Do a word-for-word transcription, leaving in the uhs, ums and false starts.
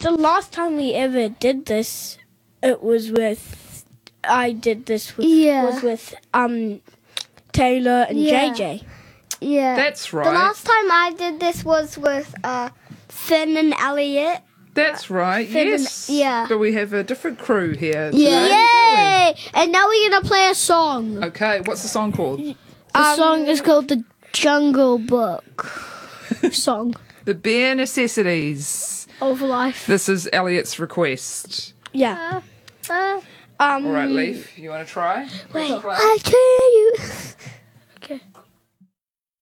the last time we ever did this, it was with I did this with Yeah. was with um Taylor and Yeah. J J. Yeah. That's right. The last time I did this was with uh, Finn and Elliot. That's right. Finn and- Yes. yeah. But we have a different crew here. Yeah. Today, don't Yay! And now we're gonna play a song. we? Okay. What's the song called? The Um, song is called The Jungle Book song The Bare Necessities. of Life. This is Elliot's request. Yeah. Uh, uh, Um. All right, Leaf. You want to try? wait, Play. I tell you.